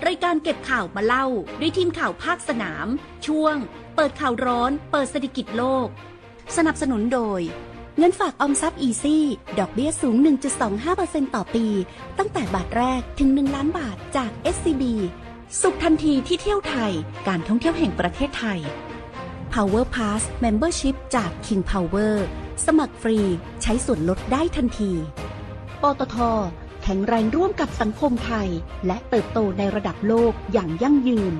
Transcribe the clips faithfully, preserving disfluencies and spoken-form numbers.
รายการเก็บข่าวมาเล่าด้วยทีมข่าวภาคสนามช่วงเปิดข่าวร้อนเปิดเศรษฐกิจโลกสนับสนุนโดยเงินฝากออมทรัพย์อีซี่ดอกเบี้ยสูง หนึ่งจุดสองห้าเปอร์เซ็นต์ ต่อปีตั้งแต่บาทแรกถึงหนึ่งล้านบาทจาก เอส ซี บี สุขทันทีที่เที่ยวไทยการท่องเที่ยวแห่งประเทศไทย Power Pass Membership จาก King Power สมัครฟรีใช้ส่วนลดได้ทันทีปตท.แข็งแรงร่วมกับสังคมไทยและเติบโตในระดับโลกอย่างยั่งยืน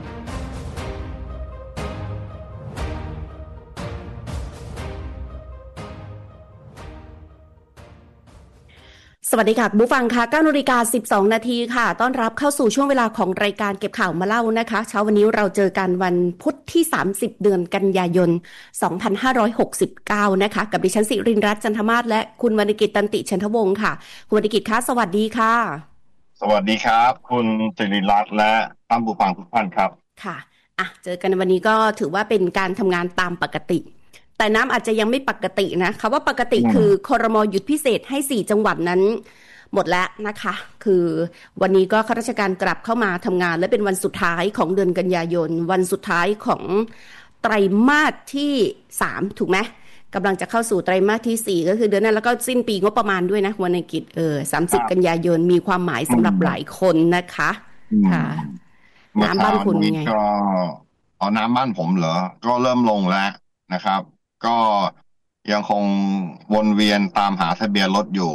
สวัสดีค่ะผู้ฟังค่ะ เก้านาฬิกาสิบสองนาทีค่ะต้อนรับเข้าสู่ช่วงเวลาของรายการเก็บข่าวมาเล่านะคะเช้าวันนี้เราเจอกันวันพุธที่สามสิบเดือนกันยายนสองพันห้าร้อยหกสิบเก้านะคะกับดิฉันศิรินทร์รัตน์จันทมาศและคุณวรรณกิจตันติเชนทวงศ์ค่ะคุณวรรณกิจคะสวัสดีค่ะสวัสดีครับคุณศิรินทร์รัตน์และท่านผู้ฟังทุกท่านครับค่ะอ่ะเจอกันวันนี้ก็ถือว่าเป็นการทำงานตามปกติแต่น้ำอาจจะยังไม่ปกตินะคำว่าปกติคือครม.หยุดพิเศษให้สี่จังหวัดนั้นหมดแล้วนะคะคือวันนี้ก็ข้าราชการกลับเข้ามาทำงานและเป็นวันสุดท้ายของเดือนกันยายนวันสุดท้ายของไตรมาสที่สามถูกไหมกำลังจะเข้าสู่ไตรมาสที่สี่ก็คือเดือนนั้นแล้วก็สิ้นปีงบประมาณด้วยนะวันในกิจเออสามสิบกันยายนมีความหมายสำหรับหลายคนนะคะค่ะน้ำบ้านคุณไงก็เอาน้ำบ้านผมเหรอก็เริ่มลงแล้วนะครับก็ยังคงวนเวียนตามหาทะเบียนรถอยู่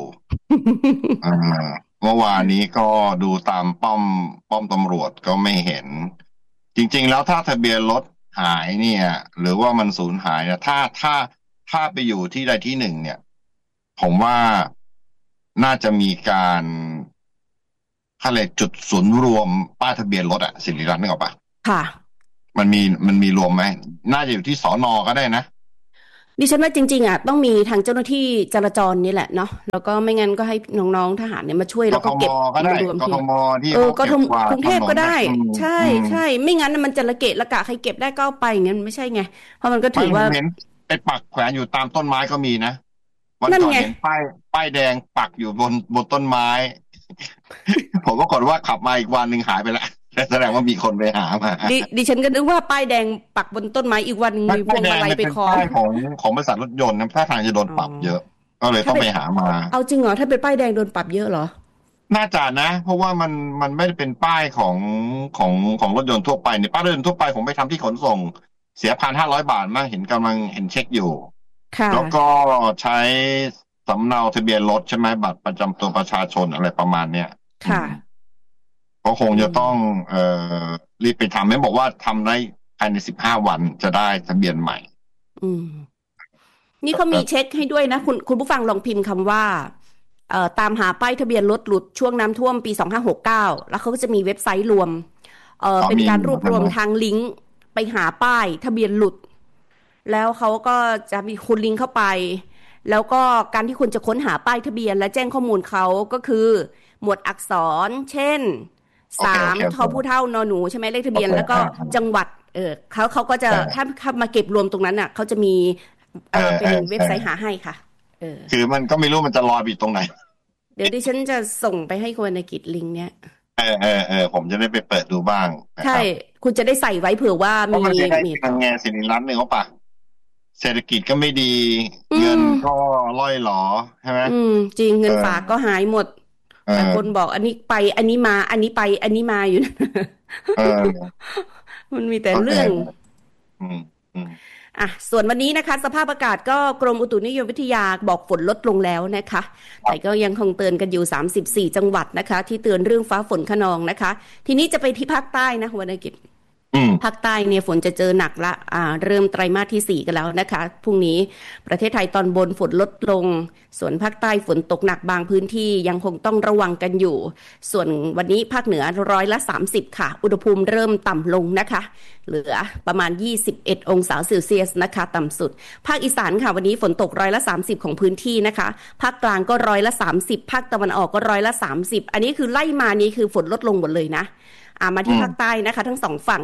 เมื่อวานนี้ก็ดูตามป้อมป้อมตำรวจก็ไม่เห็นจริงๆแล้วถ้าทะเบียนรถหายเนี่ยหรือว่ามันสูญหายเนี่ยถ้าถ้าถ้าไปอยู่ที่ใดที่หนึ่งเนี่ยผมว่าน่าจะมีการอะไรจุดศูนย์รวมป้ายทะเบียนรถอะศิริรัตน์นึกออกปะค่ะมันมีมันมีรวมไหมน่าจะอยู่ที่สน.ก็ได้นะดิฉันว่าจริงๆอ่ะต้องมีทางเจ้าหน้าที่จราจรนี่แหละเนาะแล้วก็ไม่งั้นก็ให้น้องๆทหารเนี่ยมาช่วยแล้วก็เก็บรวมที่เออกทมกรุงเทพก็ได้ใช่ใช่ไม่งั้นมันจะระเกะระกะใครเก็บได้ก็เอาไปอย่างเงี้ยมันไม่ใช่ไงเพราะมันก็ถือว่าเห็นไอ้ปักแขวนอยู่ตามต้นไม้ก็มีนะวันก่อนเห็นป้ายป้ายแดงปักอยู่บนบนต้นไม้ผมก็กดว่าขับมาอีกวันนึงหายไปแล้วแสดงว่ามีคนไปหามาดิดิฉันก็นึกว่าป้ายแดงปักบนต้นไม้อีกวันนึงมีพวงมาลัยไปคล้องป้ายของของบริษัทรถยนต์นะถ้าทางจะโดนปรับเยอะก็เลยต้องไปหามาเอาจริงเหรอถ้าเป็นป้ายแดงโดนปรับเยอะเหรอน่าจะนะเพราะว่ามันมันไม่ได้เป็นป้ายของของของรถยนต์ทั่วไปเนี่ยป้ายรถยนต์ทั่วไปผมไปทำที่ขนส่งเสียพันห้าร้อยบาทมาเห็นกำลังเห็นเช็คอยู่แล้วก็ใช้สำเนาทะเบียนรถใช่ไหมบัตรประจำตัวประชาชนอะไรประมาณเนี้ยค่ะก็คงจะต้องเอ่อรีบไปทำให้บอกว่าทำได้ภายในสิบห้าวันจะได้ทะเบียนใหม่อืมนี่เขามีเช็คให้ด้วยนะคุณคุณผู้ฟังลองพิมพ์คำว่าเอ่อตามหาป้ายทะเบียนรถหลุดช่วงน้ำท่วมปีสองพันห้าร้อยหกสิบเก้าแล้วเขาก็จะมีเว็บไซต์รวมเอ่อเป็นการรวบรวมทางลิงก์ไปหาป้ายทะเบียนหลุดแล้วเขาก็จะมีคุณลิงก์เข้าไปแล้วก็การที่คุณจะค้นหาป้ายทะเบียนและแจ้งข้อมูลเขาก็คือหมวดอักษรเช่นสามทอผู้เท่านอหนูใช่ไหมเลขทะเบียนแล้วก็จังหวัดเออเขาเขาก็จะถ้าถ้ามาเก็บรวมตรงนั้นอ่ะเขาจะมีเออเป็นเว็บไซต์หาให้ค่ะเออคือมันก็ไม่รู้มันจะลอยไปตรงไหนเดี๋ยวดิฉันจะส่งไปให้คุณวรรณกิจลิงก์เนี้ยเออเออเออผมจะได้ไปเปิดดูบ้างใช่คุณจะได้ใส่ไว้เผื่อว่ามีมีทางแง่สิริรัตน์เนี่ยเขาปะเศรษฐกิจก็ไม่ดีเงินก็ล่อยหลอใช่ไหมอืมจริงเงินฝากก็หายหมดแต่คนบอกอันนี้ไปอันนี้มาอันนี้ไปอันนี้มาอยู่นะมันมีแต่เรื่องอ่ะส่วนวันนี้นะคะสภาพอากาศก็กรมอุตุนิยมวิทยาบอกฝนลดลงแล้วนะคะแต่ก็ยังคงเตือนกันอยู่สามสิบสี่จังหวัดนะคะที่เตือนเรื่องฟ้าฝนคะนองนะคะทีนี้จะไปที่ภาคใต้นะวรรณกิจภาคใต้เนี่ยฝนจะเจอหนักละอ่าเริ่มไตรมาสที่สี่กันแล้วนะคะพรุ่งนี้ประเทศไทยตอนบนฝนลดลงส่วนภาคใต้ฝนตกหนักบางพื้นที่ยังคงต้องระวังกันอยู่ส่วนวันนี้ภาคเหนือร้อยละสามสิบค่ะอุณหภูมิเริ่มต่ำลงนะคะเหลือประมาณยี่สิบเอ็ดองศาเซลเซียสนะคะต่ำสุดภาคอีสานค่ะวันนี้ฝนตกร้อยละสามสิบของพื้นที่นะคะภาคกลางก็ร้อยละสามสิบภาคตะวันออกก็ร้อยละสามสิบอันนี้คือไล่มานี้คือฝนลดลงหมดเลยนะอ่ามาที่ภาคใต้นะคะทั้งสองฝั่งเลยไม่ว่า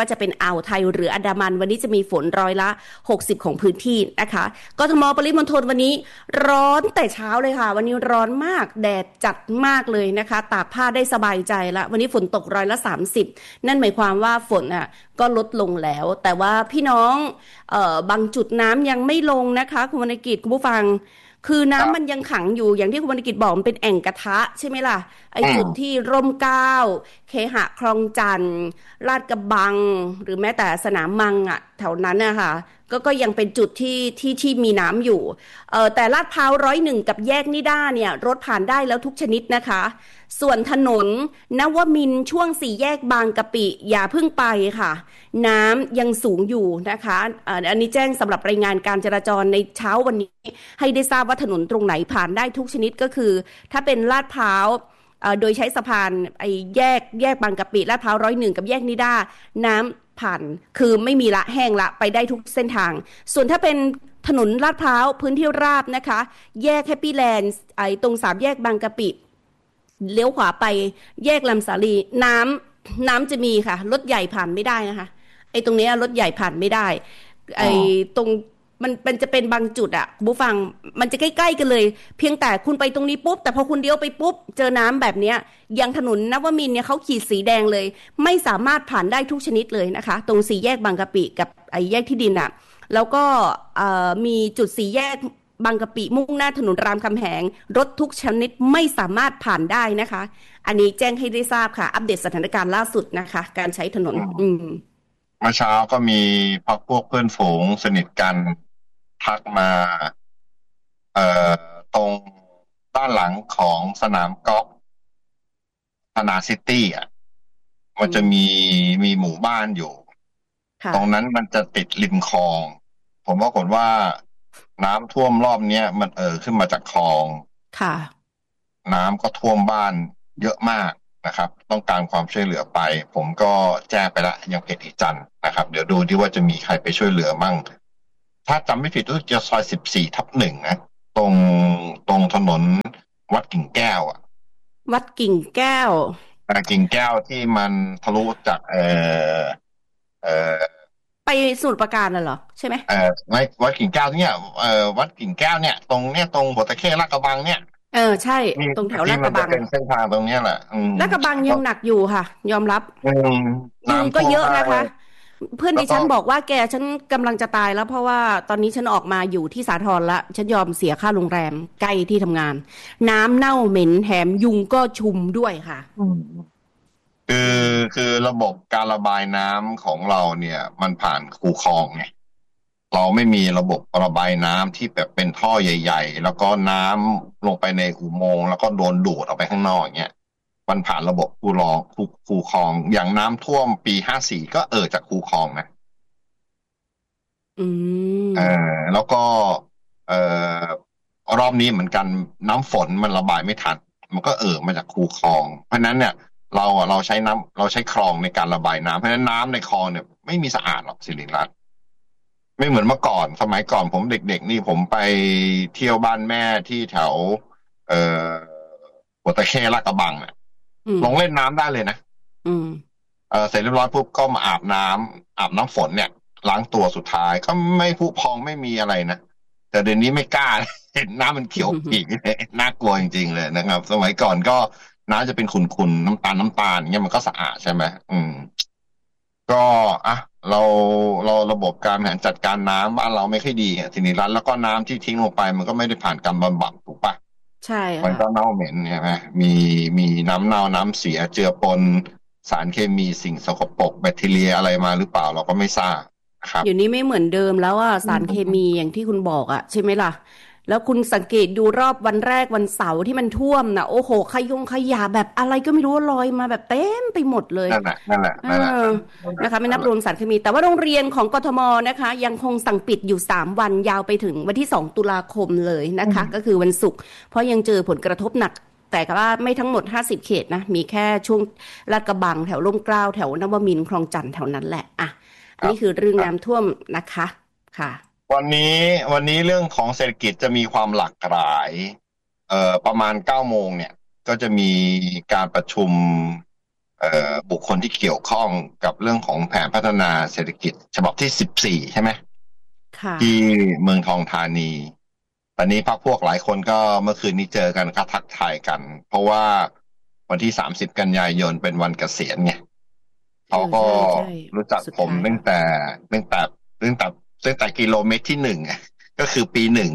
ว่าจะเป็นอ่าวไทยหรืออันดามันวันนี้จะมีฝนร้อยละหกสิบของพื้นที่นะคะกทมปริมณฑลวันนี้ร้อนแต่เช้าเลยค่ะวันนี้ร้อนมากแดดจัดมากเลยนะคะตากผ้าได้สบายใจละวันนี้ฝนตกร้อยละสามสิบนั่นหมายความว่าฝนอ่ะก็ลดลงแล้วแต่ว่าพี่น้องเอ่อบางจุดน้ำยังไม่ลงนะคะคุณวรรณกิจคุณผู้ฟังคือน้ำมันยังขังอยู่อย่างที่คุณวรรณกิจบอกมันเป็นแอ่งกระทะใช่ไหมล่ะไอ้จุดที่ร่มเกล้าเคหะคลองจันทร์ลาดกระบังหรือแม้แต่สนามมังอ่ะแถวนั้นนะคะก็ก็ยังเป็นจุดที่ที่ที่มีน้ำอยู่เอ่อแต่ลาดพร้าวร้อยหนึ่งกับแยกนิด้าเนี่ยรถผ่านได้แล้วทุกชนิดนะคะส่วนถนนนวมินทร์ช่วงสี่แยกบางกะปิอย่าเพิ่งไปค่ะน้ำยังสูงอยู่นะคะอันนี้แจ้งสำหรับรายงานการจราจรในเช้าวันนี้ให้ได้ทราบว่าถนนตรงไหนผ่านได้ทุกชนิดก็คือถ้าเป็นลาดพร้าวโดยใช้สะพานไอ้แยกแยกบางกะปิลาดพร้าวร้อยหนึ่งกับแยกนิด้าน้ำผ่านคือไม่มีละแห้งละไปได้ทุกเส้นทางส่วนถ้าเป็นถนนลาดพร้าวพื้นที่ราบนะคะแยกแฮปปี้แลนด์ไอ้ตรงสามแยกบางกะปิเลี้ยวขวาไปแยกลำสาลีน้ำน้ำจะมีค่ะรถใหญ่ผ่านไม่ได้นะคะไอ้ตรงนี้รถใหญ่ผ่านไม่ได้ไอ้ตรงมันมันจะเป็นบางจุดอะคุณผู้ฟังมันจะใกล้ๆกันเลยเพียงแต่คุณไปตรงนี้ปุ๊บแต่พอคุณเลี้ยวไปปุ๊บเจอน้ำแบบเนี้ยอย่างถนนนวมินทร์เนี่ยเขาขีดสีแดงเลยไม่สามารถผ่านได้ทุกชนิดเลยนะคะตรงสี่แยกบางกะปิกับไอ้แยกที่ดินอะแล้วก็มีจุดสี่แยกบางกะปิมุ่งหน้าถนนรามคำแหงรถทุกชนิดไม่สามารถผ่านได้นะคะอันนี้แจ้งให้ได้ทราบค่ะอัปเดตสถานการณ์ล่าสุดนะคะการใช้ถนนอืมเมื่อเช้าก็มีพักพวกเพื่อนฝูงสนิทกันทักมาเอ่อตรงด้านหลังของสนามกอล์ฟธนาซิตี้อ่ะมันจะมีมีหมู่บ้านอยู่ตรงนั้นมันจะติดริมคลองผมปรากฏว่าน้ำท่วมรอบเนี้ยมันเอ่อขึ้นมาจากคลองค่ะน้ำก็ท่วมบ้านเยอะมากนะครับต้องการความช่วยเหลือไปผมก็แจ้งไปละยังเพจอีจันนะครับเดี๋ยวดูที่ว่าจะมีใครไปช่วยเหลือมั่งถ้าจำไม่ผิดก็จะซอยสิบสี่ทับหนึ่งนะตรงตรงถนนวัดกิ่งแก้วอ่ะวัดกิ่งแก้วกิ่งแก้วที่มันทะลุจากเอ่อเอ่อไปสมุทรปราการน่ะเหรอใช่ไหมเอ่อไม่วัดกิ่งแก้วเนี่ยเอ่อวัดกิ่งแก้วเนี่ยตรงเนี้ยตรงหัวตะเข้ลาดกระบังเนี่ยเออใช่ตรงแถวลาดกระบังเป็นเส้นทางตรงนี้แหละลาดกระบังยังหนักอยู่ค่ะยอมรับยุงก็เยอะนะคะเพื่อนดิฉันบอกว่าแกฉันกำลังจะตายแล้วเพราะว่าตอนนี้ฉันออกมาอยู่ที่สาทรละฉันยอมเสียค่าโรงแรมใกล้ที่ทำงานน้ำเน่าเหม็นแถมยุงก็ชุมด้วยค่ะคือคือระบบการระบายน้ำของเราเนี่ยมันผ่านคูคลองไงเราไม่มีระบบระบายน้ำที่แบบเป็นท่อใหญ่ๆแล้วก็น้ำลงไปในอุโมงค์แล้วก็โดนดูดออกไปข้างนอกอย่างเงี้ยมันผ่านระบบคูรองคูคูคลองอย่างน้ำท่วมปีห้าสี่ก็เอ่อจากคูคลองนะอืมเออแล้วก็เอ่อรอบนี้เหมือนกันน้ำฝนมันระบายไม่ทันมันก็เอ่อมาจากคูคลองเพราะนั้นเนี่ยเราอ่ะเราใช้น้ำเราใช้คลองในการระบายน้ำเพราะฉะนั้นน้ำในคลองเนี่ยไม่มีสะอาดหรอกสิริรัตน์ไม่เหมือนเมื่อก่อนสมัยก่อนผมเด็กๆนี่ผมไปเที่ยวบ้านแม่ที่แถวเอ่อหัวตะเข้ลาดกระบังเนี่ยลงเล่นน้ำได้เลยนะเออเสร็จเรียบร้อยปุ๊บก็มาอาบน้ำอาบน้ำฝนเนี่ยล้างตัวสุดท้ายก็ไม่ผุพองไม่มีอะไรนะแต่เดี๋ยวนี้ไม่กล้าเห็นน้ำมันเขียวปีกเลยน่ากลัวจริงๆเลยนะครับสมัยก่อนก็น้ำจะเป็นขุ่นๆน้ำตาลน้ำตาลเงี้ยมันก็สะอาดใช่ไหมอืมก็อ่ะเราเราระบบการบริหารจัดการน้ำบ้านเราไม่ค่อยดีทีนี้รัฐแล้วก็น้ำที่ทิ้งลงไปมันก็ไม่ได้ผ่านการบำบัดถูกปะใช่มันก็เน่าเหม็นใช่ไหมมีมีน้ำเน่าน้ำเสียเจือปนสารเคมีสิ่งสกปรกแบคทีเรียอะไรมาหรือเปล่าเราก็ไม่ทราบครับอยู่นี้ไม่เหมือนเดิมแล้วอ่ะสารเคมีอย่างที่คุณบอกอ่ะใช่ไหมล่ะแล้วคุณสังเกตดูรอบวันแรกวันเสาร์ที่มันท่วมนะโอ้โหขยงขยะแบบอะไรก็ไม่รู้ลอยมาแบบเต็มไปหมดเลยนั่นแหละนั่นแหละนั่นแหละนะคะไม่นับรวมสารเคมีแต่ว่าโรงเรียนของกทมนะคะยังคงสั่งปิดอยู่สามวันยาวไปถึงวันที่สองตุลาคมเลยนะคะก็คือวันศุกร์เพราะยังเจอผลกระทบหนักแต่ก็ว่าไม่ทั้งหมดห้าสิบเขตนะมีแค่ช่วงลาดกระบังแถวร่มเกล้าแถวนวมินทร์คลองจันทร์แถวนั้นแหละอ่ะอันนี้คือเรื่องน้ำท่วมนะคะค่ะวันนี้วันนี้เรื่องของเศรษฐกิจจะมีความหลากหลายเอ่อประมาณเก้าโมงเนี่ยก็จะมีการประชุมเอ่อบุคคลที่เกี่ยวข้องกับเรื่องของแผนพัฒนาเศรษฐกิจฉบับที่สิบสี่ใช่ไหมค่ะที่เมืองทองธานีตอนนี้พรรคพวกหลายคนก็เมื่อคืนนี้เจอกันก็ทักทายกันเพราะว่าวันที่สามสิบกันยายนเป็นวันเกษียณไงเอเขาอก็ใช่ใช่รู้จักสุดผมท้ายละตั้งแต่ตั้งแต่ตั้งแต่ตั้งแต่กิโลเมตรที่หนึ่งอะก็คือปีหนึ่ง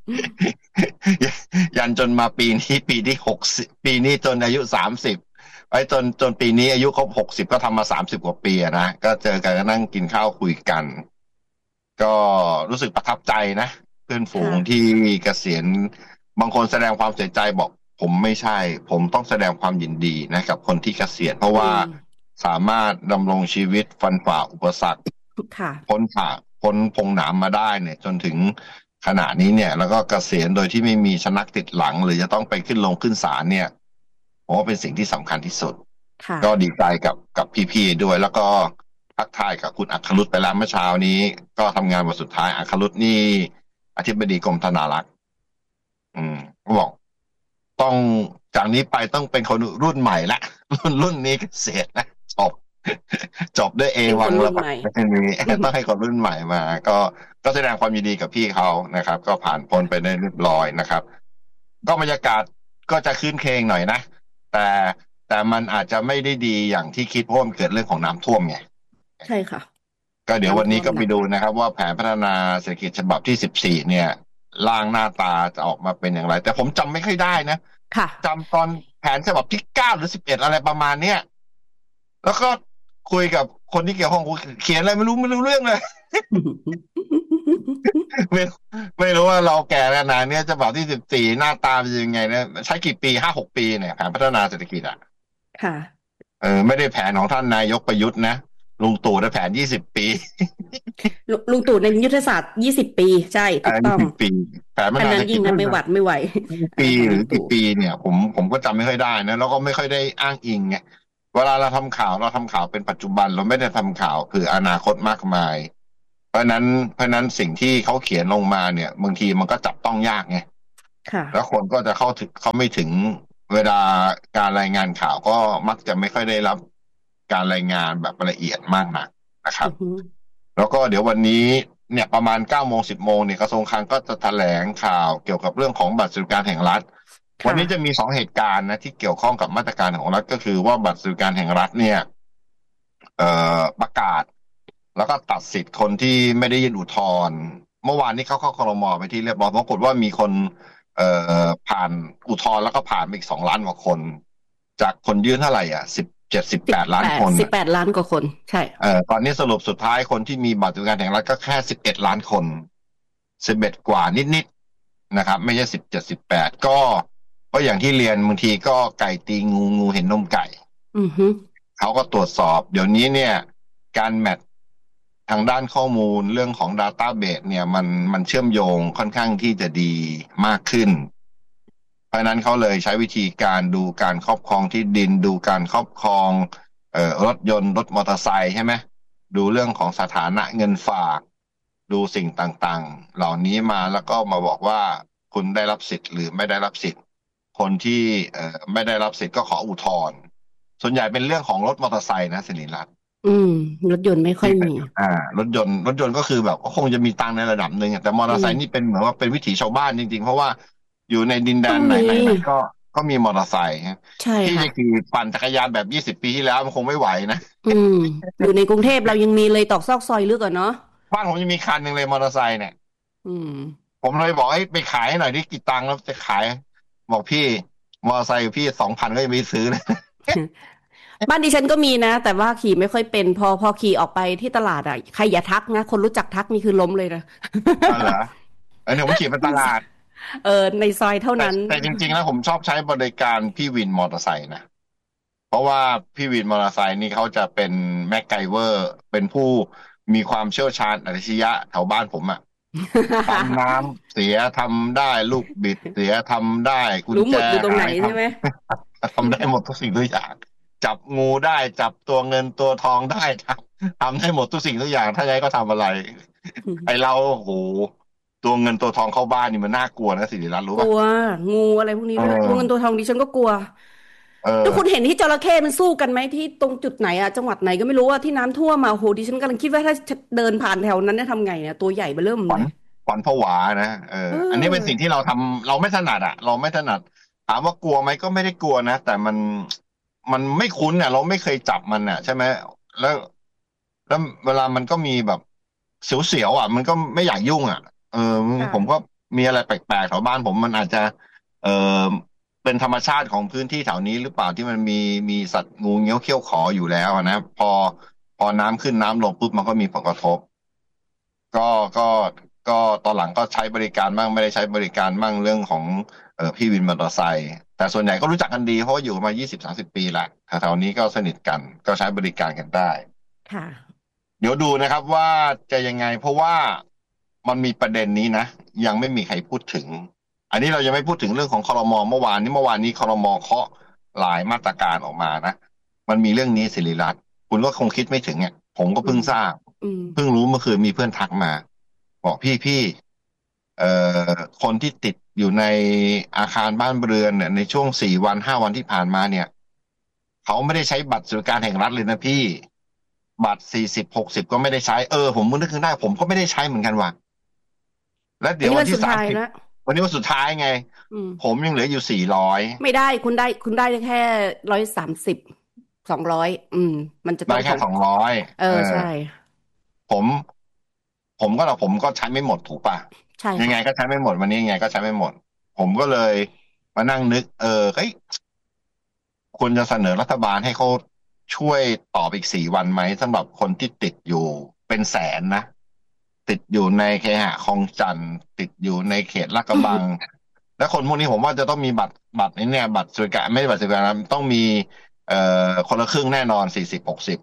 ยันจนมาปีนี้ปีที่หกสิบปีนี้จนอายุสามสิบไอ้จนจนปีนี้อายุครบหกสิบก็ทำมาสามสิบกว่าปีอะนะก็เจอกันก็นั่งกินข้าวคุยกันก็รู้สึกประทับใจนะเพื่อนฝูงค่ะที่เกษียณบางคนแสดงความเสียใจบอกผมไม่ใช่ผมต้องแสดงความยินดีนะกับคนที่เกษียณเพราะอืว่ามสามารถดำรงชีวิตฟันฝ่าอุปสรรคค่ะพ้นผ่าพ้นพงหนามมาได้เนี่ยจนถึง ขณะนี้เนี่ยแล้วก็เกษียณโดยที่ไม่มีชะนักติดหลังหรือจะต้องไปขึ้นลงขึ้นศาลเนี่ยผมว่าเป็นสิ่งที่สำคัญที่สุดค่ะก็ดีใจกับกับพี่ๆด้วยแล้วก็ทักทายกับคุณอัครรุตไปแล้วเมื่อเช้านี้ก็ทำงานวันสุดท้ายอัครรุตนี่อธิบดีกรมธนารักษ์อืมก็บอกต้องจากนี้ไปต้องเป็นคนรุ่นใหม่ละรุ่นรุ่นนี้เกษียณนะจบจบด้วยเอเป็นควังแล้วปะนรุ่นใหม่ไม่นี้ต้องให้คนรุ่นใหม่มาก็ก็แสดงความยินดีกับพี่เขานะครับก็ผ่านพ้นไปได้เรียบร้อยนะครับก็บรรยากาศก็จะคืนเคงหน่อยนะแต่แต่มันอาจจะไม่ได้ดีอย่างที่คิดเพราะมันเกิดเรื่องของน้ำท่วมไงใช่ค่ะก็เดี๋ยววันน้ำท่นี้ก็ไปวมหนักดูนะครับว่าแผนพัฒนาเศรษฐกิจฉบับที่สิบสี่เนี่ยร่างหน้าตาจะออกมาเป็นอย่างไรแต่ผมจำไม่ค่อยได้นะค่ะจำตอนแผนฉบับที่เก้าหรือสิบเอ็ดอะไรประมาณเนี้ยแล้วก็คุยกับคนที่เกี่ยวข้องเขียนอะไรไม่รู้ไม่รู้เรื่องเลย ไม่ไม่รู้ว่าเราแก่ขนาดนี้ฉบับที่สิบสี่หน้าตาเป็นยังไงเนี่ยใช้กี่ปีห้าหกปีเนี่ยแผนพัฒนาเศรษฐกิจอ่ะค่ะเออไม่ได้แผนของท่านนายกประยุทธ์นะลุงตู่ได้แผนยี่สิบปีลุลุงตู่ในยุทธศาสตร์ยี่สิบปีใช่อ่าถูกต้องยี่สิบปีแผนพัฒอันนั้นนาเศรษฐกิจยิ่งนับไม่หวัดไม่ไหวอันปีนั้นของหรือกี่ลุงตู่ปีเนี่ยผมผมก็จำไม่ค่อยได้นะแล้วก็ไม่ค่อยได้อ้างอิงไงเวลาเราทำข่าวเราทำข่าวเป็นปัจจุบันเราไม่ได้ทำข่าวคืออนาคตมากมายเพราะนั้นเพราะนั้นสิ่งที่เขาเขียนลงมาเนี่ยบางทีมันก็จับต้องยากไงค่ะแล้วคนก็จะเข้าถึงเขาไม่ถึงเวลาการรายงานข่าวก็มักจะไม่ค่อยได้รับการรายงานแบบละเอียดมากนักนะครับอือฮึแล้วก็เดี๋ยววันนี้เนี่ยประมาณเก้าโมงสิบโมงเนี่ยกระทรวงคลังก็จะแถลงข่าวเกี่ยวกับเรื่องของบัตรสวัสดิการแห่งรัฐวันค่ะนี้จะมีสองเหตุการณ์นะที่เกี่ยวข้องกับมาตรการของรัฐก็คือว่าบัตรสวัสดิการแห่งรัฐเนี่ยเอ่อประกาศแล้วก็ตัดสิทธิ์คนที่ไม่ได้ยื่นอุทธรณ์เมื่อวานนี้เขาเข้าครมไปที่เรียบร้อยปรากฏว่ามีคน เอ่อผ่านอุทธรณ์แล้วก็ผ่านไปอีกสองล้านกว่าคนจากคนยื่นเท่าไหร่อ่ะสิบเจ็ดสิบสิบแปดล้าแปดนคนสิบแปดล้านกว่าคนใช่เอ่อตอนนี้สรุปสุดท้ายคนที่มีบัตรสวัสดิการแห่งรัฐก็แค่สิบเอ็ดล้านคนสิบเอ็ดกว่านิดๆนะครับไม่ใช่สิบเจ็ดสิบแปดก็ก็อย่างที่เรียนบางทีก็ไก่ตีงูงูเห็นนมไก่อือฮึเขาก็ตรวจสอบเดี๋ยวนี้เนี่ยการแมททางด้านข้อมูลเรื่องของ Database เนี่ยมันมันเชื่อมโยงค่อนข้างที่จะดีมากขึ้น เพราะนั้นเขาเลยใช้วิธีการดูการครอบครองที่ดินดูการครอบครองเอ่อรถยนต์รถมอเตอร์ไซค์ใช่ไหมดูเรื่องของสถานะเงินฝากดูสิ่งต่างๆเหล่านี้มาแล้วก็มาบอกว่าคุณได้รับสิทธิ์หรือไม่ได้รับสิทธิ์คนที่เอ่อไม่ได้รับสิทธิ์ก็ขออุทธรณ์ส่วนใหญ่เป็นเรื่องของรถมอเตอร์ไซค์นะสิริรัตน์อืมรถยนต์ไม่ค่อยที่มีอ่ารถยนต์รถยนต์ก็คือแบบก็คงจะมีตังค์ในระดับหนึ่งอะแต่มอเตออืมร์ไซค์นี่เป็นเหมือนว่าเป็นวิถีชาวบ้านจริงๆเพราะว่าอยู่ในดินแดนไหนต้องมีไหนไหนก็ก็มีมอเตอร์ไซค์ฮะใช่ที่ค่ะจะขี่ปั่นจักรยานแบบยี่สิบปีที่แล้วมันคงไม่ไหวนะอืมอยู่ในกรุงเทพเรายังมีเลยตอกซอกซอยลึกอ่ะเนาะบ้านผมยังมีคันหนึ่งเลยมอเตอร์ไซค์เนี่ยอืมผมเลยบอกให้ไปขายให้หน่อยที่กี่ตังค์แล้วจะขายบอกพี่มอเตอร์ไซค์พี่สองพันก็ยังไม่ซื้อเลยบ้านดิฉันก็มีนะแต่ว่าขี่ไม่ค่อยเป็นพอพอขี่ออกไปที่ตลาดอ่ะใครอย่าทักนะคนรู้จักทักนี่คือล้มเลยนะอ๋อเหรอเออเนี่ยผมขี่ไปตลาดเออในซอยเท่าแต่นั้นแต่จริงๆแล้วผมชอบใช้บริการพี่วินมอเตอร์ไซค์นะ เพราะว่าพี่วินมอเตอร์ไซค์นี่เขาจะเป็นแม็กไกเวอร์เป็นผู้มีความเชี่ยวชาญอัจฉริยะแถวบ้านผมอะปั๊มน้ำเสียทำได้ลูกบิดเสียทำได้กุญแจรู้หมดอยู่ตรงไหนหายทใช่ไหมำทำได้หมดทุกสิ่งทุกอย่างจับงูได้จับตัวเงินตัวทองได้ทำทำได้หมดทุกสิ่งทุกอย่างถ้าไงก็ทำอะไรไอเราโอ้โหตัวเงินตัวทองเข้าบ้านนี่มันน่ากลัวนะสิริรัตน์รู้ป่ะกลัวงูอะไรพวกนี้เอด้วยตัวเงินตัวอทองดิฉันก็กลัวเอเออแล้วคุณเห็นที่จระเข้มันสู้กันไหมที่ตรงจุดไหนอะจังหวัดไหนก็ไม่รู้ว่าที่น้ำท่วมมาโอ้โหดิฉันกำลังคิดว่าถ้าเดินผ่านแถวนั้นจะทำไงเนี่ยตัวใหญ่เบ้อเริ่มขวัญเลยขวัญผวานะเออเออันนี้เป็นสิ่งอที่เราทำเราไม่ถนัดอะเราไม่ถนัดถามว่ากลัวไหมก็ไม่ได้กลัวนะแต่มันมันไม่คุ้นอะเราไม่เคยจับมันอะใช่ไหมแล้วแล้วเวลามันก็มีแบบเสียวๆอะมันก็ไม่อยากยุ่งอะเออผมก็ค่ะมีอะไรแปลกๆแถวบ้านผมมันอาจจะเออเป็นธรรมชาติของพื้นที่แถวนี้หรือเปล่าที่มันมีมีสัตว์งูเงี้ยวเขี้ยวขออยู่แล้วอะนะพอพอน้ำขึ้นน้ำลงปุ๊บมันก็มีผลกระทบ ก็ก็ก็ตอนหลังก็ใช้บริการบ้างไม่ได้ใช้บริการบ้างเรื่องของเออพี่วินมอเตอร์ไซค์แต่ส่วนใหญ่ก็รู้จักกันดีเพราะว่าอยู่มายี่สิบสามสิบปีแหละแถวๆนี้ก็สนิทกันก็ใช้บริการกันได้ค่ะเดี๋ยวดูนะครับว่าจะยังไงเพราะว่ามันมีประเด็นนี้นะยังไม่มีใครพูดถึงอันนี้เรายังไม่พูดถึงเรื่องของครมเมื่อวานนี้เมื่อวานนี้ครมเคาะหลายมาตรการออกมานะมันมีเรื่องนี้สิริรัตน์คุณก็คงคิดไม่ถึงเนี่ยผมก็อืมเพิ่งทราบอืมเพิ่งรู้เมื่อคืนมีเพื่อนทักมา บอกพี่พี่เอ่อคนที่ติดอยู่ในอาคารบ้านเรือนเนี่ยในช่วงสี่วันห้าวันที่ผ่านมาเนี่ยเขาไม่ได้ใช้บัตรสวัสดิการแห่งรัฐเลยนะพี่บัตรสี่สิบหกสิบก็ไม่ได้ใช้เออผมนึกขึ้นได้ผมก็ไม่ได้ใช้เหมือนกันว่ะและเดี๋ยววันที่อันนี้วันสุดสามสิบท้ายแล้ววันนี้วันสุดท้ายไงอืมผมยังเหลืออยู่สี่ร้อยไม่ได้คุณได้คุณได้แค่ร้อยสามสิบสองร้อยอืมมันจะต้ได้แค่องของสองร้อยเออเออใช่ผมผมก็ผมก็ใช้ไม่หมดถูกป่ะใช่ค่ะยังไงก็ใช้ไม่หมดวันนี้ยังไงก็ใช้ไม่หมดผมก็เลยมานั่งนึกเออเฮ้ย ควรจะเสนอรัฐบาลให้เขาช่วยตอบอีกสี่วันไหมสำหรับคนที่ติดอยู่เป็นแสนนะติดอยู่ในเคหะคลองจันทน์ติดอยู่ในเขตลาดกระบังและคนพวกนี้ผมว่าจะต้องมีบัตรบัตรไอ้เนี่ยบัตรสวัสดิการไม่ใช่บัตรสวัสดิการนะต้องมีเอ่อคนละครึ่งแน่นอนสี่สิบหกสิบ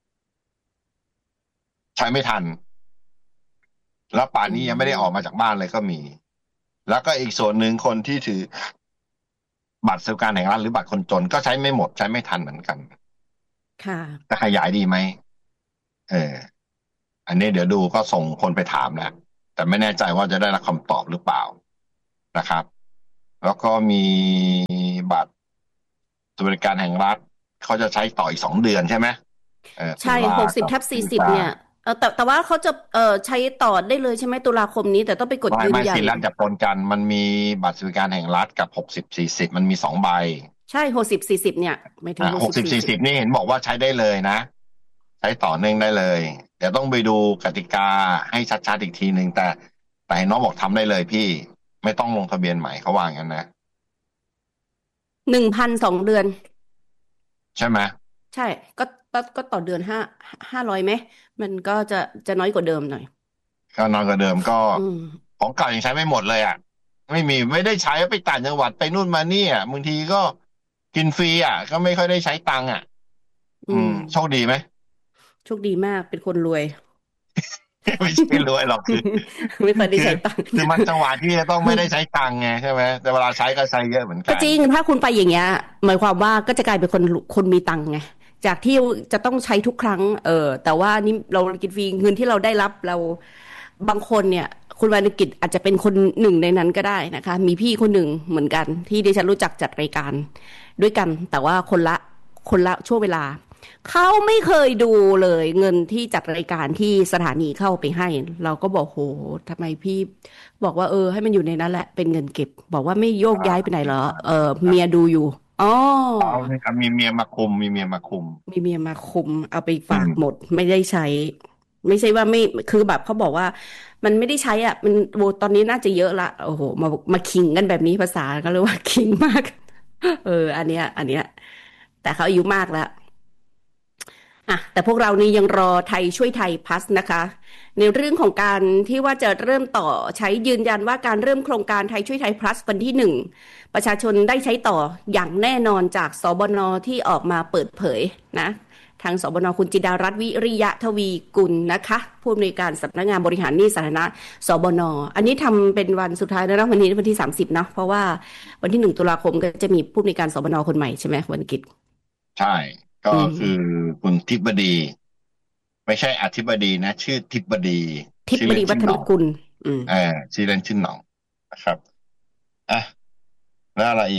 ใช้ไม่ทันแล้วป่านอืนี้ยังไม่ได้ออกมามจากบ้านเลยก็มีแล้วก็อีกส่วนหนึ่งคนที่ถือบัตรสวัสดิการแห่งรัฐหรือบัตรคนจนก็ใช้ไม่หมดใช้ไม่ทันเหมือนกันค่ะจะขยายดีไหมเออ อันนี้เดี๋ยวดูก็ส่งคนไปถามแล้วแต่ไม่แน่ใจว่าจะได้รับคำตอบหรือเปล่านะครับแล้วก็มีบัตรสวัสดิการแห่งรัฐเขาจะใช้ต่ออีกสองเดือนใช่ไหมเออตุใช่ลาหกสิบกับทับพฤศจิกาสี่สิบเนี่ยเออแต่แต่ว่าเขาจะเออใช้ต่อได้เลยใช่ไหมตุลาคมนี้แต่ต้องไปกดไม่ยืนยันไม่สิแล้วจะปนกันมันมีบัตรสวัสดิการแห่งรัฐกับหกสิบสี่สิบมันมีสองใบใช่หกสิบสี่สิบเนี่ยหมายถึงอ่าหกหกสิบสิบสี่สิบสี่สิบนี่เห็นบอกว่าใช้ได้เลยนะใช้ต่อเนื่องได้เลยเดี๋ยวต้องไปดูกติกาให้ชัดๆอีกทีหนึ่งแต่แต่น้องบอกทำได้เลยพี่ไม่ต้องลงทะเบียนใหม่เขาว่างั้นนะหนึ่งพันสองเดือนใช่ไหมใช่ก็ก็ก็ต่อเดือนห้าห้าร้อยไหมมันก็จะจะน้อยกว่าเดิมหน่อยก็นอนกว่าเดิมก็อืมของเก่ายังใช้ไม่หมดเลยอ่ะไม่มีไม่ได้ใช้ไปต่างจังหวัดไปนู่นมานี่อ่ะบางทีก็กินฟรีอ่ะก็ไม่ค่อยได้ใช้ตังค์อ่ะอืมอืมโชคดีไหมโชคดีมากเป็นคนรวยไม่ใช่รวยหรอกคือไม่ค่อยได้คือใช้ตังค์คือมันจังหวะที่จะต้องไม่ได้ใช้ตังค์ไงใช่ไหมแต่เวลาใช้ก็ใช้เยอะเหมือนกันก็จริงถ้าคุณไปอย่างเงี้ยหมายความว่าก็จะกลายเป็นคนคนมีตังค์ไงจากที่จะต้องใช้ทุกครั้งเออแต่ว่านี่เรากินฟรีเงินที่เราได้รับเราบางคนเนี่ยคุณวรรณกิจอาจจะเป็นคนหนึ่งในนั้นก็ได้นะคะมีพี่คนหนึ่งเหมือนกันที่ดิฉันรู้จักจัดรายการด้วยกันแต่ว่าคนละคนละช่วงเวลาเขาไม่เคยดูเลยเงินที่จัดรายการที่สถานีเข้าไปให้เราก็บอกโหทำไมพี่บอกว่าเออให้มันอยู่ในนั้นแหละเป็นเงินเก็บบอกว่าไม่โยกย้ายไปไหนเหรอเออเมียดูอยู่อ๋อเอามีเมียมาคุมมีเมียมาคุมมีเมียมาคุมเอาไปอืฝากหมมดไม่ได้ใช้ไม่ใช่ว่าไม่คือแบบเขาบอกว่ามันไม่ได้ใช้อ่ะมันโอ้ตอนนี้น่าจะเยอะละโอ้โหมามาคิงกันแบบนี้ภาษาก็เลยว่าคิงมากเอออันเนี้ยอันเนี้ยแต่เขาอายุมากแล้ว อ่ะแต่พวกเรานี่ยังรอไทยช่วยไทยพัสนะคะในเรื่องของการที่ว่าจะเริ่มต่อใช้ยืนยันว่าการเริ่มโครงการไทยช่วยไทยพลัสวันที่หนึ่งประชาชนได้ใช้ต่ออย่างแน่นอนจากสบนที่ออกมาเปิดเผยนะทางสบนคุณจิดารัตน์วิริยะทวีกุลนะคะผู้อำนวยการสำนักงานบริหารหนี้สาธารณะสบนอันนี้ทำเป็นวันสุดท้ายแล้วนะวันนี้วันที่สามสิบเนาะเพราะว่าวันที่หนึ่งตุลาคมก็จะมีผู้อำนวยการสบนคนใหม่ใช่ไหมวันกิจใช่ก็อืคือมคุณทิบดีไม่ใช่อธิบดีนะชื่อทิบดีทิชื่อเล่พดีวันชื่อหน่องฒนกุลอืมเออชื่อเล่นชื่อหน่องนะครับอ่ะแล้วอะไรอีก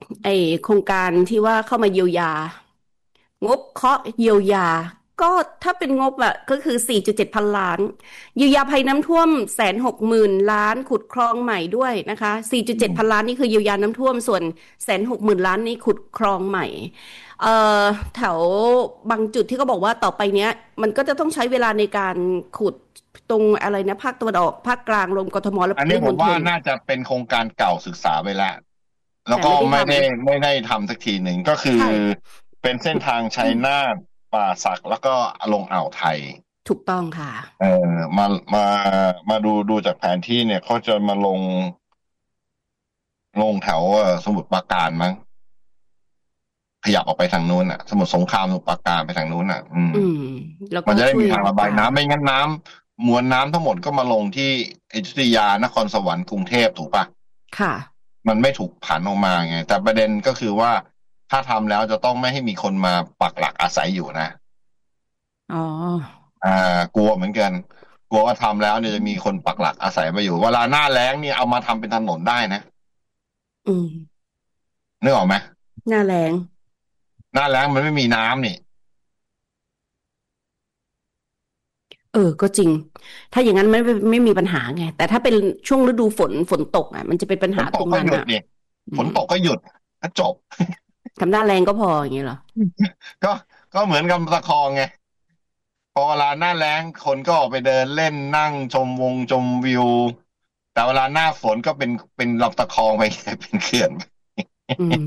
ไอโครงการที่ว่าเข้ามาเยียวยางบเคาะเยียวยาก็ถ้าเป็นงบอะก็คือสี่จุดเจ็ดพันล้านเยียวยาภัยน้ำท่วมแสนหกหมื่นล้านขุดคลองใหม่ด้วยนะคะสี่จุดเจ็ดพันล้านนี่คือเยียวยาน้ำท่วมส่วนแสนหกหมื่นล้านนี่ขุดคลองใหม่เอ่อแถวบางจุดที่เขาบอกว่าต่อไปเนี้ยมันก็จะต้องใช้เวลาในการขุดตรงอะไรนะภาคตะวันออกภาคกลางรวมกทมและอันปริมณฑนี้ผมว่าลน่าจะเป็นโครงการเก่าศึกษาไปแล้วแล้วแต่ก็ไม่ได้ทไม่ได้ไม่ได้ทำสักทีหนึ่งก็ำคือใช่เป็นเส้นทางชัยนาทป่าสักแล้วก็ลงอ่าวไทยถูกต้องค่ะเออมามามาดูดูจากแผนที่เนี่ยเขาจะมาลงลงแถวเอ่อสมุทรปราการมั้งขยับออกไปทางนู้นอ่ะสมุทรสงครามสมุทรปราการไปทางนู้นอ่ะอืมอืมแล้วมันจะได้ก็ช่วยมีทางระบายภาคกลางน้ำไม่งั้นน้ำมวลน้ำทั้งหมดก็มาลงที่อยุธยานครสวรรค์กรุงเทพถูกปะค่ะมันไม่ถูกผันออกมาไงแต่ประเด็นก็คือว่าถ้าทำแล้วจะต้องไม่ให้มีคนมาปักหลักอาศัยอยู่นะอ๋ออ่ากลัวเหมือนกันกลัวว่าทำแล้วเนี่ยจะมีคนปักหลักอาศัยมาอยู่เวลาหน้าแล้งเนี่ยเอามาทำเป็นถนนได้นะอืมนึกออกไหมหน้าแรงหน้าแล้งมันไม่มีน้ำนี่เออก็จริงถ้าอย่างนั้นไม่ไม่ไม่มีปัญหาไงแต่ถ้าเป็นช่วงฤดูฝนฝนตกอ่ะมันจะเป็นปัญหาฝนตกตรงนั้นอ่ะก็หยุดเนี่ยอืมฝนตกก็หยุดก็จบทำหน้าแรงก็พออย่างเงี้ยเหรอก็ก็เหมือนกับตะคองไงพอเวลาหน้าแล้งคนก็ออกไปเดินเล่นนั่งชมวงชมวิวแต่เวลาหน้าฝนก็เป็นเป็นลำตะคองไปเป็นเขื่อนอืม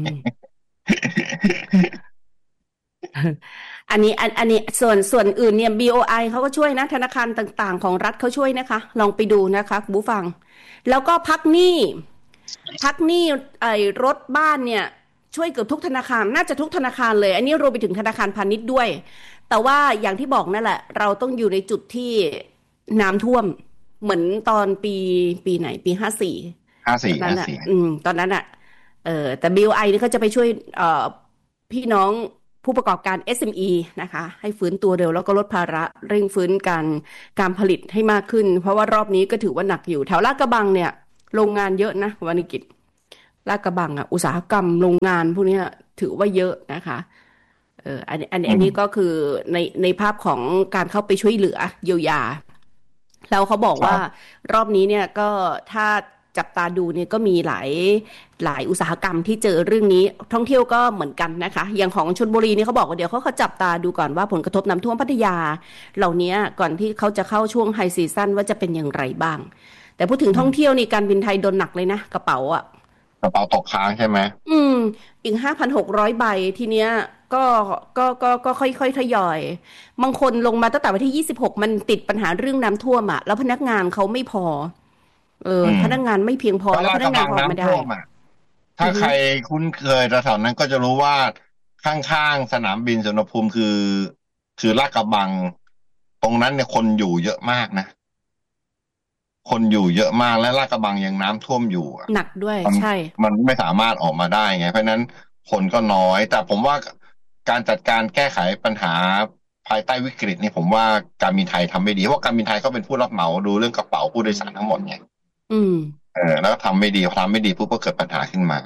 อันนี้อันอันนี้ส่วนส่วนอื่นเนี่ย บี โอ ไอ เขาก็ช่วยนะธนาคารต่างๆของรัฐเขาช่วยนะคะลองไปดูนะคะคุณผู้ฟังแล้วก็พักหนี้พักหนี้ไอ้รถบ้านเนี่ยช่วยเกือบทุกธนาคารน่าจะทุกธนาคารเลยอันนี้รวมไปถึงธนาคารพาณิชย์ด้วยแต่ว่าอย่างที่บอกนั่นแหละเราต้องอยู่ในจุดที่น้ำท่วมเหมือนตอนปีปีไหนปีห้าสี่ห้าตอนนั้นอ่ะสี่ห้าสี่อืมตอนนั้นอ่ะเออแต่ บี โอ ไอ นี่เขาจะไปช่วยเอ่อ พี่น้องผู้ประกอบการ เอส เอ็ม อี นะคะให้ฟื้นตัวเร็วแล้วก็ลดภาระเร่งฟื้นการการผลิตให้มากขึ้นเพราะว่ารอบนี้ก็ถือว่าหนักอยู่แถวลาดกระบังเนี่ยโรงงานเยอะนะวานิกิจลาดกระบังอ่ะอุตสาหกรรมโรงงานพวกนี้ถือว่าเยอะนะคะเอออันนี้อันนี้อันนี้ก็คือในในภาพของการเข้าไปช่วยเหลือเยียวยา แล้วเขาบอกว่าครับรอบนี้เนี่ยก็ถ้าจับตาดูเนี่ยก็มีหลายหลายอุตสาหกรรมที่เจอเรื่องนี้ท่องเที่ยวก็เหมือนกันนะคะอย่างของชลบุรีนี่เขาบอกว่าเดี๋ยวเขาเขาจับตาดูก่อนว่าผลกระทบน้ำท่วมพัทยาเหล่านี้ก่อนที่เขาจะเข้าช่วงไฮซีซั่นว่าจะเป็นอย่างไรบ้างแต่พูดถึงท่องเที่ยวนี่การบินไทยโดนหนักเลยนะกระเป๋าอ่ะกระเป๋าตกค้างใช่ไหมอืมอีกห้าพันหกร้อยใบทีเนี้ยก็ก็ก็ก็ค่อยๆทยอยบางคนลงมาตั้งแต่วันที่ยี่สิบหกมันติดปัญหาเรื่องน้ำท่วมอ่ะแล้วพนักงานเขาไม่พอเอออืมพนักงานไม่เพียงพอก็แล้วพนักงานลาดกระบังเขาออกไม่ได้น้ำท่วมอ่ะถ้าอือฮึใครคุ้นเคยแถวๆนั้นก็จะรู้ว่าข้างๆสนามบินสุวรรณภูมิคือคือลาดกระบังตรงนั้นเนี่ยคนอยู่เยอะมากนะคนอยู่เยอะมากและลาดกระบังยังน้ำท่วมอยู่อ่ะหนักด้วยมันใช่มันไม่สามารถออกมาได้ไงเพราะฉะนั้นคนก็น้อยแต่ผมว่าการจัดการแก้ไขปัญหาภายใต้วิกฤตนี่ผมว่าการบินไทยทำไม่ดีเพราะการบินไทยเขาเป็นผู้รับเหมาดูเรื่องกระเป๋าผู้โดยสารทั้งหมดไงอืมเออแล้วทำไม่ดีพอทำไม่ดีปุ๊บก็เกิดปัญหาขึ้นมา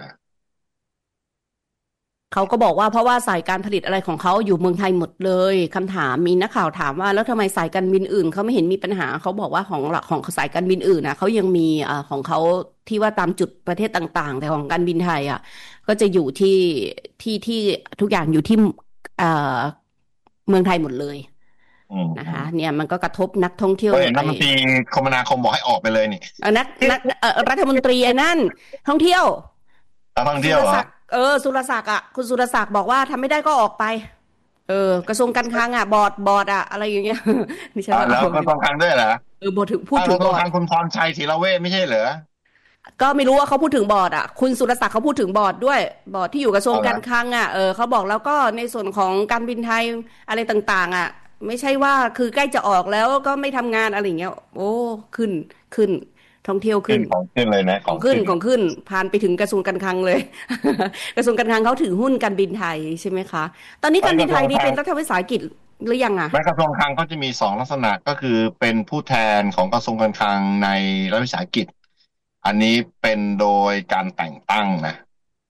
เขาก็บอกว่าเพราะว่าสายการผลิตอะไรของเขาอยู่เมืองไทยหมดเลยคำถามมีนักข่าวถามว่าแล้วทำไมสายการบินอื่นเขาไม่เห็นมีปัญหาเขาบอกว่าของหลักของสายการบินอื่นนะเขายังมีอ่าของเขาที่ว่าตามจุดประเทศต่างๆแต่ของการบินไทยอ่ะก็จะอยู่ที่ที่ที่ทุกอย่างอยู่ที่เอ่อเมืองไทยหมดเลยอืมอืมนะคะเนี่ยมันก็กระทบนักท่องเที่ยวก็เห็นรัไอ้ฐมนตรีคมนาคมบอกให้ออกไปเลยนี่เอ่อนักนักเอ่อรัฐมนตรีไอ้นั่นท่องเที่ยวนักท่องสุเที่ยวเหรอรศักดิ์เออสุรศักดิ์อ่ะคุณสุรศักดิ์บอกว่าทำไม่ได้ก็ออกไป เออกระทรวงการคลังอ่ะบอร์ดบอร์ดอ่ะอะไรอย่างเงี้ยดิฉันอ่าว่าเอาแล้วก็ต้องการด้วยเหรอเออบอร์ดถึงพูดอ้าวเราต้องถึงบอร์ดการคุณพรชัยธีระเวชไม่ใช่เหรอก็ไม่รู้ว่าเขาพูดถึงบอร์ดอ่ะคุณสุรศักดิ์เขาพูดถึงบอร์ดด้วยบอร์ดที่อยู่กระทรวงเอาเหรอการคลังอ่ะเออเขาบอกแล้วก็ในส่วนของการบินไทยอะไรต่างๆอ่ะไม่ใช่ว่าคือใกล้จะออกแล้วก็ไม่ทำงานอะไรอย่างเงี้ยโอ้ขึ้นขึ้นท่องเที่ยวขึ้นขึ้นของขึ้นเลยนะของขึ้ของขึ้นนของขึ้นผ่านไปถึงกระทรวงการคลังเลยกระทรวงการคลังเขาถือหุ้นการบินไทยใช่ไหมคะตอนนี้ไม่การบินไทยนี่กระทรวงคลังเป็นรัฐวิสาหกิจหรือยังอ่ะไม่กระทรวงคลังเขาจะมีสองลักษณะก็คือเป็นผู้แทนของกระทรวงการคลังในรัฐวิสาหกิจอันนี้เป็นโดยการแต่งตั้งนะ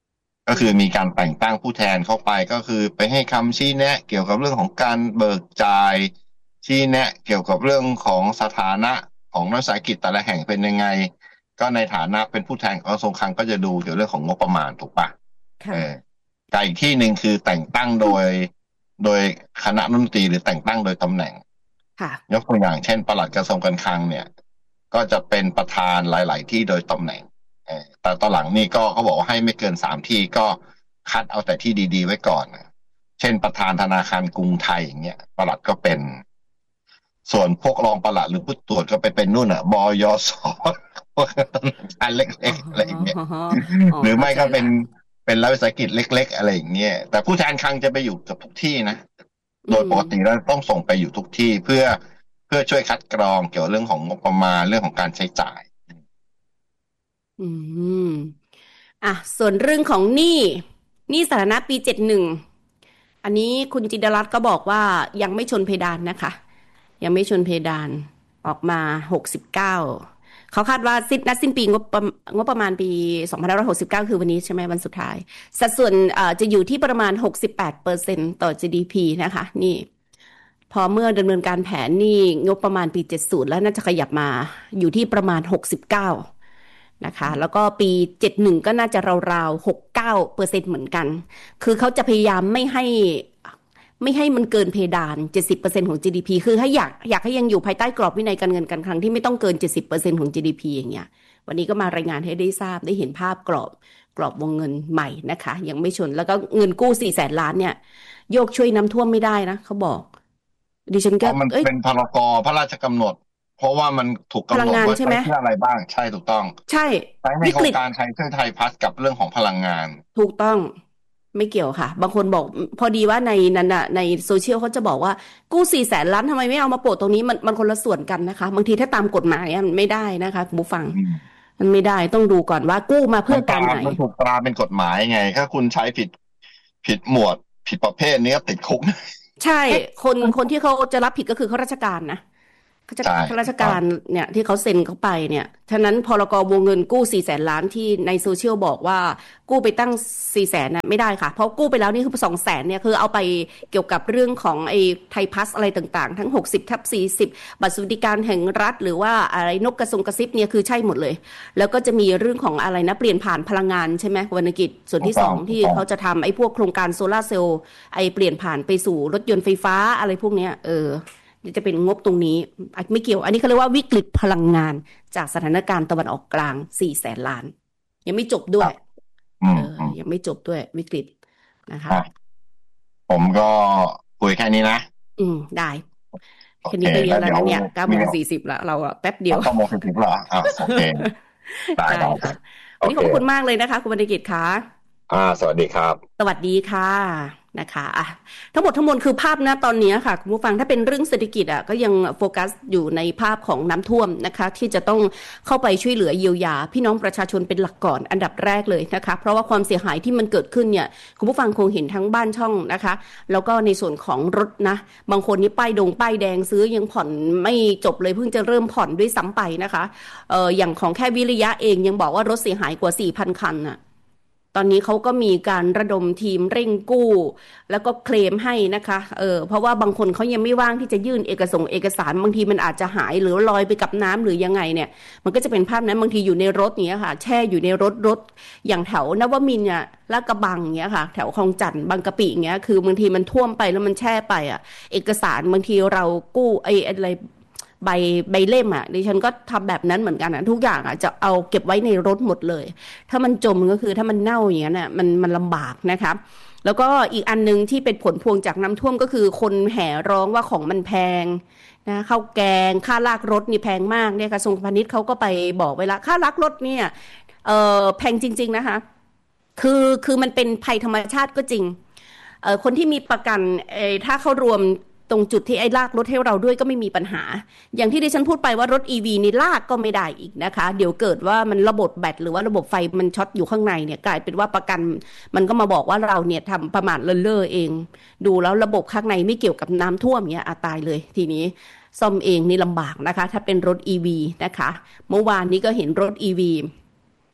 ก็คือมีการแต่งตั้งผู้แทนเข้าไปก็คือไปให้คำชี้แนะเกี่ยวกับเรื่องของการเบิกจ่ายชี้แนะเกี่ยวกับเรื่องของสถานะของรัฐวิสาหกิจแต่ละแห่งเป็นยังไงก็ในฐานะเป็นผู้แทนของกระทรวงคลังก็จะดูเกี่ยวกับเรื่องของงบประมาณถูกปะเออกับอีกที่หนึ่งคือแต่งตั้งโดยโดยคณะรัฐมนตรีหรือแต่งตั้งโดยตำแหน่งยกตัวอย่างเช่นปลัดกระทรวงการคลังเนี่ยก็จะเป็นประธานหลายๆที่โดยตำแหน่งแต่ตอนหลังนี่ก็เขาบอกว่าให้ไม่เกินสามที่ก็คัดเอาแต่ที่ดีๆไว้ก่อนเช่นประธานธนาคารกรุงไทยอย่างเงี้ยปลัดก็เป็นส่วนพวกรองปลัดหรือผู้ตรวจก็ไปเป็นนู่นอ่ะบยศพวกธนาคารเล็กๆอะไรอย่างเงี้ยหรือไม่ก็เป็นเป็นรัฐวิสาหกิจเล็กๆอะไรอย่างเงี้ยแต่ผู้แทนคลังจะไปอยู่กับทุกที่นะโดยปกติแล้วต้องส่งไปอยู่ทุกที่เพื่อเพื่อช่วยคัดกรองเกี่ยวกับเรื่องของงบประมาณเรื่องของการใช้จ่ายอืมอ่ะส่วนเรื่องของหนี้หนี้สาธารณะปีเจ็ดสิบเอ็ดอันนี้คุณจินดารัตน์ก็บอกว่ายังไม่ชนเพดานนะคะยังไม่ชนเพดานออกมาหกสิบเก้าเขาคาดว่าสิ้นนัดสิ้นปีงบงบประมาณปีสองพันห้าร้อยหกสิบเก้าคือวันนี้ใช่ไหมวันสุดท้ายสัดส่วนเอ่อจะอยู่ที่ประมาณ หกสิบแปดเปอร์เซ็นต์ ต่อ จี ดี พี นะคะนี่พอเมื่อดำเนินการแผนนี่งบประมาณปีเจ็ดสิบแล้วน่าจะขยับมาอยู่ที่ประมาณหกสิบเก้านะคะแล้วก็ปีเจ็ดสิบเอ็ดก็น่าจะราวๆหกสิบเก้าเปอร์เซ็นต์ เหมือนกันคือเขาจะพยายามไม่ให้ไม่ให้มันเกินเพดาน เจ็ดสิบเปอร์เซ็นต์ ของ จี ดี พี คือถ้าอยากอยากให้ยังอยู่ภายใต้กรอบวินัยการเงินการคลังที่ไม่ต้องเกิน เจ็ดสิบเปอร์เซ็นต์ ของ จี ดี พี อย่างเงี้ยวันนี้ก็มารายงานให้ได้ทราบได้เห็นภาพกรอบกรอบวงเงินใหม่นะคะยังไม่ชนแล้วก็เงินกู้สี่แสนล้านเนี่ยโยกช่วยน้ำท่วมไม่ได้นะเขาบอกดิฉันก็มันเป็นพรกพระราชกำหนดเพราะว่ามันถูกกำหนดไว้ใช้เพื่ออะไรบ้างใช่ถูกต้องใช่ใช้ในโครงการไทยเพื่อไทยพัฒน์กับเรื่องของพลังงานถูกต้องไม่เกี่ยวค่ะบางคนบอกพอดีว่าในนั้นน่ะในโซเชียลเขาจะบอกว่ากู้สี่แสนล้านทำไมไม่เอามาโปะตรงนี้มันมันคนละส่วนกันนะคะบางทีถ้าตามกฎหมายมันไม่ได้นะคะคุณผู้ฟังมันไม่ได้ต้องดูก่อนว่ากู้มาเพื่อการไหนมันถูกตราเป็นกฎหมายไงถ้าคุณใช้ผิดผิดหมวดผิดประเภทนี้ติดคุกใช่คนคนที่เขาจะรับผิดก็คือข้าราชการนะข้าราชการเนี่ยที่เขาเซ็นเข้าไปเนี่ยฉะนั้นพรกวงเงินกู้สี่แสนล้านที่ในโซเชียลบอกว่ากู้ไปตั้งสี่แสนน่ะไม่ได้ค่ะเพราะกู้ไปแล้วนี่คือสองแสนเนี่ยคือเอาไปเกี่ยวกับเรื่องของไอ้ไทยพัสอะไรต่างๆทั้งหกสิบทับสี่สิบบัตรสวัสดิการแห่งรัฐหรือว่าอะไรนกกระทรวงกระซิบเนี่ยคือใช่หมดเลยแล้วก็จะมีเรื่องของอะไรนะเปลี่ยนผ่านพลังงานใช่ไหมวรรณกิจส่วนที่สองที่เขาจะทำไอ้พวกโครงการโซลาร์เซลล์ไอ้เปลี่ยนผ่านไปสู่รถยนต์ไฟฟ้าอะไรพวกเนี้ยเออจะเป็นงบตรงนี้ไม่เกี่ยวอันนี้เขาเรียกว่าวิกฤตพลังงานจากสถานการณ์ตะวันออกกลางสี่แสนล้านยังไม่จบด้วยเออยังไม่จบด้วยวิกฤตนะคะผมก็คุยแค่นี้นะอืมได้แค่นี้ก็เยอะแล้วนะเนี่ยเก้าโมงสี่สิบแล้วเราแป๊บเดียวเก้าโมงสี่สิบเหรออ่าโอเคได้ค่ะวันนี้ขอบคุณมากเลยนะคะคุณวรรณกิจค่ะอ่าสวัสดีครับสวัสดีค่ะนะคะอ่ะทั้งหมดทั้งมวลคือภาพณตอนนี้ค่ะคุณผู้ฟังถ้าเป็นเรื่องเศรษฐกิจอ่ะก็ยังโฟกัสอยู่ในภาพของน้ำท่วมนะคะที่จะต้องเข้าไปช่วยเหลือเยียวยาพี่น้องประชาชนเป็นหลักก่อนอันดับแรกเลยนะคะเพราะว่าความเสียหายที่มันเกิดขึ้นเนี่ยคุณผู้ฟังคงเห็นทั้งบ้านช่องนะคะแล้วก็ในส่วนของรถนะบางคนนี่ป้ายดงป้ายแดงซื้อยังผ่อนไม่จบเลยเพิ่งจะเริ่มผ่อนด้วยซ้ำไปนะคะเอ่ออย่างของแค่วิริยะเองยังบอกว่ารถเสียหายกว่า สี่พัน คันน่ะตอนนี้เขาก็มีการระดมทีมเร่งกู้แล้วก็เคลมให้นะคะเออเพราะว่าบางคนเขายังไม่ว่างที่จะยื่นเอกสารเอกสารบางทีมันอาจจะหายหรือลอยไปกับน้ำหรือยังไงเนี่ยมันก็จะเป็นภาพนั้นบางทีอยู่ในรถเนี้ยค่ะแช่อยู่ในรถรถอย่างแถวนวมินทร์เนี่ยลาดกระบังเนี้ยค่ะแถวคลองจันทน์บางกะปิเงี้ยคือบางทีมันท่วมไปแล้วมันแช่ไปอ่ะเอกสารบางทีเรากู้ไอ้อะไรใบใบเล่มอ่ะดิฉันก็ทำแบบนั้นเหมือนกันอ่ะทุกอย่างอ่ะจะเอาเก็บไว้ในรถหมดเลยถ้ามันจมก็คือถ้ามันเน่าอย่างนั้นอ่ะมันมันลำบากนะคะแล้วก็อีกอันนึงที่เป็นผลพวงจากน้ำท่วมก็คือคนแห่ร้องว่าของมันแพงนะข้าวแกงค่าลากรถนี่แพงมากเนี่ยกระทรวงพาณิชย์เขาก็ไปบอกไว้ละค่าลากรถเนี่ยเออแพงจริงๆนะคะคือคือมันเป็นภัยธรรมชาติก็จริงเออคนที่มีประกันเออถ้าเขารวมตรงจุดที่ไอ้ลากรถให้เราด้วยก็ไม่มีปัญหาอย่างที่ดิฉันพูดไปว่ารถ อี วี นี่ลากก็ไม่ได้อีกนะคะเดี๋ยวเกิดว่ามันระบบแบตหรือว่าระบบไฟมันช็อตอยู่ข้างในเนี่ยกลายเป็นว่าประกันมันก็มาบอกว่าเราเนี่ยทำประมาทเลินเล่อเองดูแล้วระบบข้างในไม่เกี่ยวกับน้ำท่วมเนี่ยอาตายเลยทีนี้ซ่อมเองนี่ลำบากนะคะถ้าเป็นรถ อี วี นะคะเมื่อวานนี้ก็เห็นรถ อี วี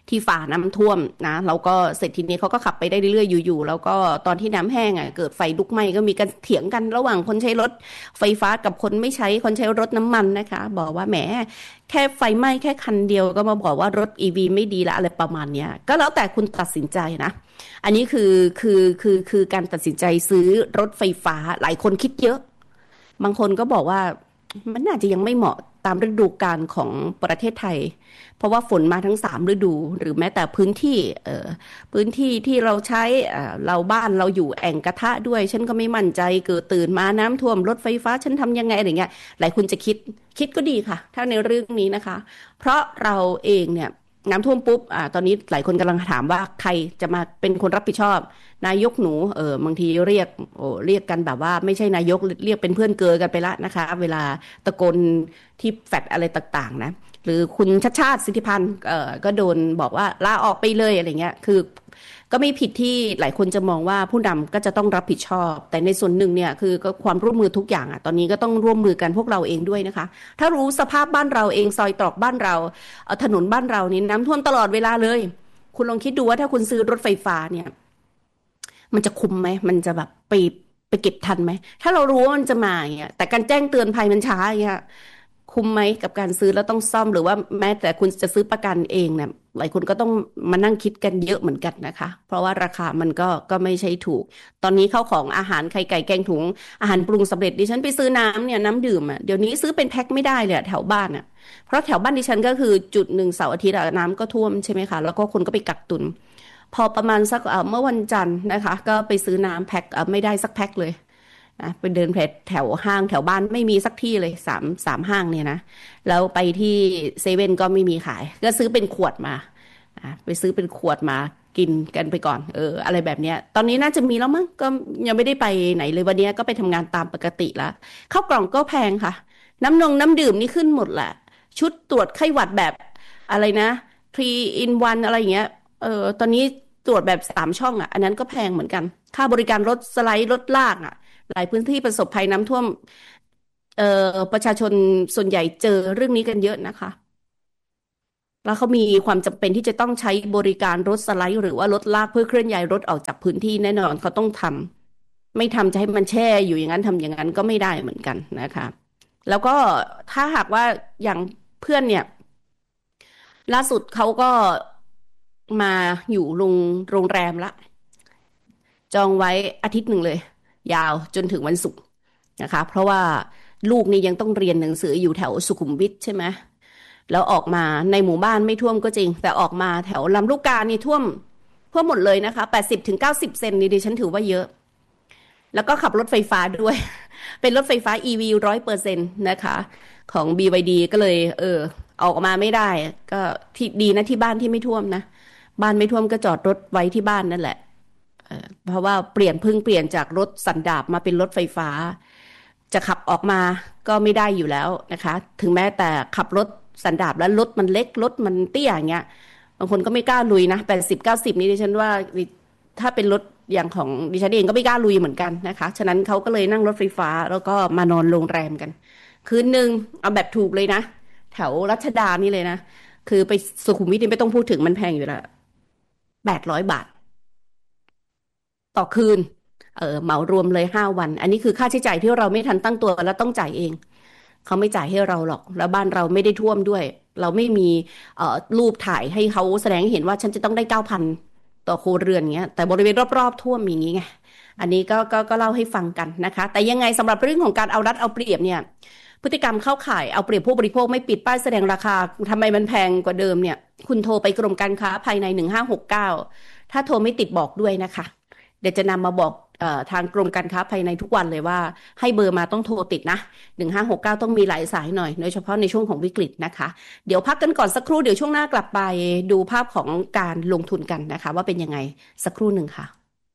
ที่ฝ่าน้ำท่วมนะแล้วก็เสร็จทีนี้เขาก็ขับไปได้เรื่อยๆอยู่ๆแล้วก็ตอนที่น้ำแห้งอ่ะเกิดไฟลุกไหม้ก็มีการเถียงกันระหว่างคนใช้รถไฟฟ้ากับคนไม่ใช้คนใช้รถน้ำมันนะคะบอกว่าแหมแค่ไฟไหม้แค่คันเดียวก็มาบอกว่ารถ อี วี ไม่ดีละอะไรประมาณเนี้ยก็แล้วแต่คุณตัดสินใจนะอันนี้คือคือคือคือการตัดสินใจซื้อรถไฟฟ้าหลายคนคิดเยอะบางคนก็บอกว่ามันน่าจะยังไม่เหมาะตามฤดูกาลของประเทศไทยเพราะว่าฝนมาทั้งสามฤดูหรือแม้แต่พื้นที่เอ่อพื้นที่ที่เราใช้เอ่อเราบ้านเราอยู่แอ่งกระทะด้วยฉันก็ไม่มั่นใจเกิดตื่นมาน้ำท่วมรถไฟฟ้าฉันทำยังไงอะไรเงี้ยหลายคนจะคิดคิดก็ดีค่ะถ้าในเรื่องนี้นะคะเพราะเราเองเนี่ยน้ำท่วมปุ๊บอ่าตอนนี้หลายคนกำลังถามว่าใครจะมาเป็นคนรับผิดชอบนายกหนูเออบางทีเรียกโอ้เรียกกันแบบว่าไม่ใช่นายกเรียกเป็นเพื่อนเกอกันไปละนะคะเวลาตะโกนที่แฟดอะไรต่างๆนะหรือคุณชัชชาติสิทธิพันธ์เอ่อก็โดนบอกว่าลาออกไปเลยอะไรเงี้ยคือก็ไม่ผิดที่หลายคนจะมองว่าผู้นำก็จะต้องรับผิดชอบแต่ในส่วนหนึ่งเนี่ยคือก็ความร่วมมือทุกอย่างอ่ะตอนนี้ก็ต้องร่วมมือกันพวกเราเองด้วยนะคะถ้ารู้สภาพบ้านเราเองซอยตรอกบ้านเราถนนบ้านเรานี่น้ำท่วมตลอดเวลาเลยคุณลองคิดดูว่าถ้าคุณซื้อรถไฟฟ้าเนี่ยมันจะคุ้มไหมมันจะแบบไปไปเก็บทันไหมถ้าเรารู้ว่ามันจะมาอย่างเงี้ยแต่การแจ้งเตือนภัยมันช้าอย่างเงี้ยคุ้มไหมกับการซื้อแล้วต้องซ่อมหรือว่าแม้แต่คุณจะซื้อประกันเองเนี่ยหลายคนก็ต้องมานั่งคิดกันเยอะเหมือนกันนะคะเพราะว่าราคามันก็ก็ไม่ใช่ถูกตอนนี้เข้าของอาหารไข่ไก่แกงถุงอาหารปรุงสำเร็จดิฉันไปซื้อน้ำเนี่ยน้ำดื่มอ่ะเดี๋ยวนี้ซื้อเป็นแพ็คไม่ได้เลยแถวบ้านอ่ะเพราะแถวบ้านดิฉันก็คือจุดหนึ่งเสาร์อาทิตย์น้ำก็ท่วมใช่ไหมคะแล้วก็คนก็ไปกักตุนพอประมาณสักเมื่อวันจันทร์นะคะก็ไปซื้อน้ำแพ็คไม่ได้สักแพ็คเลยนะไปเดินแถวห้างแถวบ้านไม่มีสักที่เลยสามสามห้างเนี่ยนะแล้วไปที่เซเว่นก็ไม่มีขายก็ซื้อเป็นขวดมาไปซื้อเป็นขวดมากินกันไปก่อนเอออะไรแบบเนี้ยตอนนี้น่าจะมีแล้วมั้งก็ยังไม่ได้ไปไหนเลยวันนี้ก็ไปทำงานตามปกติแล้วข้าวกล่องก็แพงค่ะน้ำนงน้ำดื่มนี่ขึ้นหมดแหละชุดตรวจไข้หวัดแบบอะไรนะ three in one อะไรอย่างเงี้ยเออตอนนี้ตรวจแบบสามช่องอ่ะอันนั้นก็แพงเหมือนกันค่าบริการรถสไลด์รถลากอ่ะหลายพื้นที่ประสบภัยน้ำท่วมเอ่อประชาชนส่วนใหญ่เจอเรื่องนี้กันเยอะนะคะแล้วเขามีความจำเป็นที่จะต้องใช้บริการรถสไลด์หรือว่ารถลากเพื่อเคลื่อนย้ายรถออกจากพื้นที่แน่นอนเขาต้องทำไม่ทำจะให้มันแช่อยู่อย่างนั้นทำอย่างนั้นก็ไม่ได้เหมือนกันนะคะแล้วก็ถ้าหากว่าอย่างเพื่อนเนี่ยล่าสุดเขาก็มาอยู่โรงโรงแรมละจองไว้อาทิตย์หนึ่งเลยยาวจนถึงวันศุกร์นะคะเพราะว่าลูกนี่ยังต้องเรียนหนังสืออยู่แถวสุขุมวิทใช่ไหมแล้วออกมาในหมู่บ้านไม่ท่วมก็จริงแต่ออกมาแถวลำลูกกานี่ท่วมท่วมหมดเลยนะคะแปดสิบถึงเก้าสิบเซนนี่ดิฉันถือว่าเยอะแล้วก็ขับรถไฟฟ้าด้วยเป็นรถไฟฟ้า อี วี ร้อยเปอร์เซ็นต์นะคะของ บี วาย ดี ก็เลยเออออกมาไม่ได้ก็ที่ดีนะที่บ้านที่ไม่ท่วมนะบ้านไม่ท่วมก็จอดรถไว้ที่บ้านนั่นแหละเพราะว่าเปลี่ยนเพิ่งเปลี่ยนจากรถสันดาปมาเป็นรถไฟฟ้าจะขับออกมาก็ไม่ได้อยู่แล้วนะคะถึงแม้แต่ขับรถสันดาปแล้วรถมันเล็กรถมันเตี้ยอย่างเงี้ยบางคนก็ไม่กล้าลุยนะแปดสิบเก้าสิบนี่ดิฉันว่าถ้าเป็นรถอย่างของดิฉันเองก็ไม่กล้าลุยเหมือนกันนะคะฉะนั้นเขาก็เลยนั่งรถไฟฟ้าแล้วก็มานอนโรงแรมกันคืนหนึ่งเอาแบบถูกเลยนะแถวรัชดานี่เลยนะคือไปสุขุมวิทไม่ต้องพูดถึงมันแพงอยู่แล้วแปดร้อยบาทต่อคืนเออเหมารวมเลยห้าวันอันนี้คือค่าใช้จ่ายที่เราไม่ทันตั้งตัวแล้วต้องจ่ายเองเขาไม่จ่ายให้เราหรอกแล้วบ้านเราไม่ได้ท่วมด้วยเราไม่มีเอ่อรูปถ่ายให้เขาแสดงให้เห็นว่าฉันจะต้องได้เก้าพันต่อครัวเรือนเงี้ยแต่บริเวณรอบๆท่วมอย่างงี้ไงอันนี้ก็ก็ก็เล่าให้ฟังกันนะคะแต่ยังไงสำหรับเรื่องของการเอารัดเอาเปรียบเนี่ยพฤติกรรมเข้าข่ายเอาเปรียบผู้บริโภคไม่ปิดป้ายแสดงราคาทำไมมันแพงกว่าเดิมเนี่ยคุณโทรไปกรมการค้าภายในหนึ่งห้าหกเก้าถ้าโทรไม่ติดบอกด้วยนะคะเดี๋ยวจะนำมาบอกเอ่อทางกรมการค้าภายในทุกวันเลยว่าให้เบอร์มาต้องโทรติดนะหนึ่งห้าหกเก้าต้องมีหลายสายหน่อยโดยเฉพาะในช่วงของวิกฤตนะคะเดี๋ยวพักกันก่อนสักครู่เดี๋ยวช่วงหน้ากลับไปดูภาพของการลงทุนกันนะคะว่าเป็นยังไงสักครู่หนึ่งค่ะ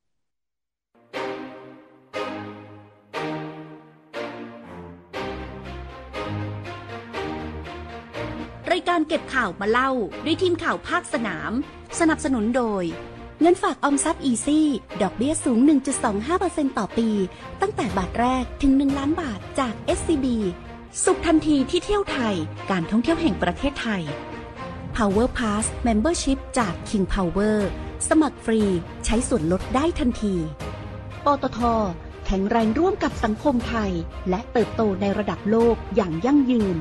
รายการเก็บข่าวมาเล่าด้วยทีมข่าวภาคสนามสนับสนุนโดยเงินฝากออมทรัพย์อีซี่ดอกเบี้ยสูง หนึ่งจุดสองห้าเปอร์เซ็นต์ ต่อปีตั้งแต่บาทแรกถึงหนึ่งล้านบาทจาก เอส ซี บี สุขทันทีที่เที่ยวไทยการท่องเที่ยวแห่งประเทศไทยผ Power Pass Membership จาก King Power สมัครฟรีใช้ส่วนลดได้ทันทีปตท.แข็งแรงร่วมกับสังคมไทยและเติบโตในระดับโลกอย่างยั่งยืน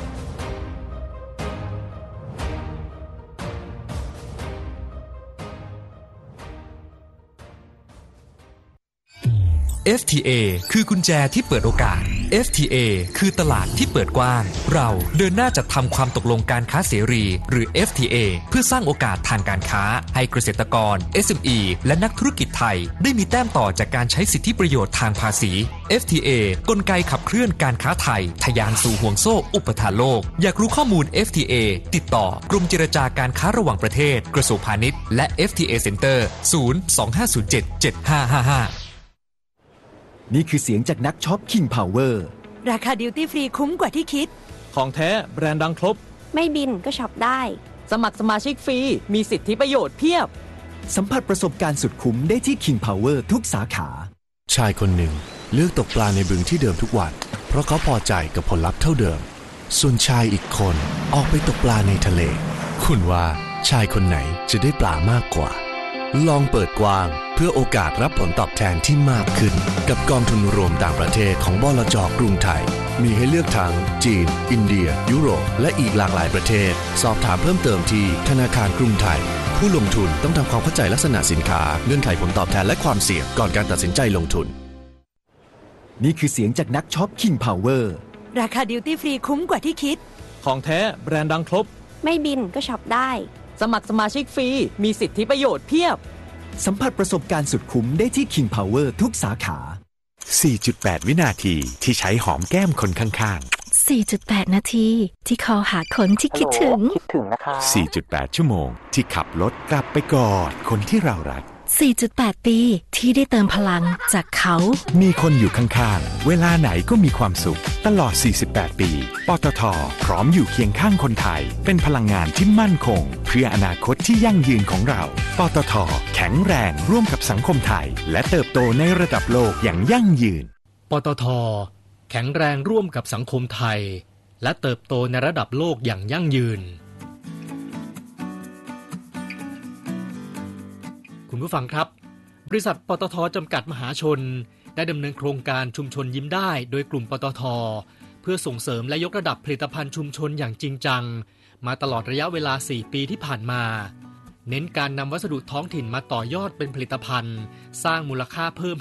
เอฟ ที เอ คือกุญแจที่เปิดโอกาส เอฟ ที เอ คือตลาดที่เปิดกว้างเราเดินหน้าจัดทำความตกลงการค้าเสรีหรือ เอฟ ที เอ เพื่อสร้างโอกาสทางการค้าให้เกษตรกร เอส เอ็ม อี และนักธุรกิจไทยได้มีแต้มต่อจากการใช้สิทธิประโยชน์ทางภาษี เอฟ ที เอ กลไกขับเคลื่อนการค้าไทยทะยานสู่ห่วงโซ่อุปทานโลกอยากรู้ข้อมูล เอฟ ที เอ ติดต่อกรมเจรจาการค้าระหว่างประเทศกระทรวงพาณิชย์และ เอฟ ที เอ Center ศูนย์ สอง ห้า ศูนย์ เจ็ด เจ็ด ห้า ห้า ห้านี่คือเสียงจากนักช็อป King Power ราคาดิวตี้ฟรีคุ้มกว่าที่คิดของแท้แบรนด์ดังครบไม่บินก็ช็อปได้สมัครสมาชิกฟรีมีสิทธิประโยชน์เพียบสัมผัสประสบการณ์สุดคุ้มได้ที่ King Power ทุกสาขาชายคนหนึ่งเลือกตกปลาในบึงที่เดิมทุกวันเพราะเขาพอใจกับผลลัพธ์เท่าเดิมส่วนชายอีกคนออกไปตกปลาในทะเลคุณว่าชายคนไหนจะได้ปลามากกว่าลองเปิดกว้างเพื่อโอกาสรับผลตอบแทนที่มากขึ้นกับกองทุนรวมต่างประเทศของบลจ.กรุงไทยมีให้เลือกทั้งจีนอินเดียยุโรปและอีกหลากหลายประเทศสอบถามเพิ่มเติมที่ธนาคารกรุงไทยผู้ลงทุนต้องทำความเข้าใจลักษณะสินค้าเงื่อนไขผลตอบแทนและความเสี่ยงก่อนการตัดสินใจลงทุนนี่คือเสียงจากนักช็อป King Power ราคาดิวตี้ฟรีคุ้มกว่าที่คิดของแท้แบรนด์ดังครบไม่บินก็ช็อปได้สมัครสมาชิกฟรีมีสิทธิประโยชน์เพียบสัมผัสประสบการณ์สุดคุ้มได้ที่ King Power ทุกสาขาสี่จุดแปด วินาทีที่ใช้หอมแก้มคนข้างๆ สี่จุดแปด นาทีที่คอหาคนที่คิดถึงคิดถึงนะคะ สี่จุดแปด ชั่วโมงที่ขับรถกลับไปกอดคนที่เรารักสี่จุดแปด ปีที่ได้เติมพลังจากเขามีคนอยู่ข้างๆเวลาไหนก็มีความสุขตลอดสี่สิบแปดปีปตท.พร้อมอยู่เคียงข้างคนไทยเป็นพลังงานที่มั่นคงเพื่ออนาคตที่ยั่งยืนของเราปตท.แข็งแรงร่วมกับสังคมไทยและเติบโตในระดับโลกอย่างยั่งยืนปตท.แข็งแรงร่วมกับสังคมไทยและเติบโตในระดับโลกอย่างยั่งยืนคุณผู้ฟังครับบริษัทปตท.จำกัดมหาชนได้ดำเนินโครงการชุมชนยิ้มได้โดยกลุ่มปตท.เพื่อส่งเสริมและยกระดับผลิตภัณฑ์ชุมชนอย่างจริงจังมาตลอดระยะเวลาสี่ปีที่ผ่านมาเน้นการนำวัสดุท้องถิ่นมาต่อยอดเป็นผลิตภัณฑ์สร้างมูลค่าเพิ่ม